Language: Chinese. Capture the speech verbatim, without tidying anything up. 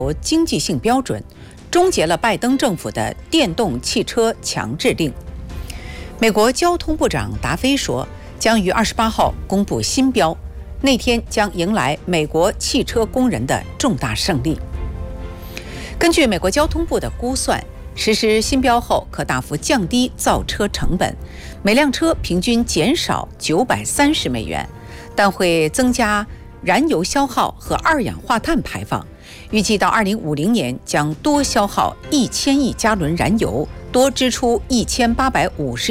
经济性标准，终结了拜登政府的电动汽车强制令。美国交通部长达菲说，将于二十八号公布新标，那天将迎来美国汽车工人的重大胜利。根据美国交通部的估算，实施新标后可大幅降低造车成本，每辆车平均减少九百三十美元，但会增加燃油消耗和二氧化碳排放。预计到二零五零年将多消耗一千亿加仑燃油，多支出一千八百五十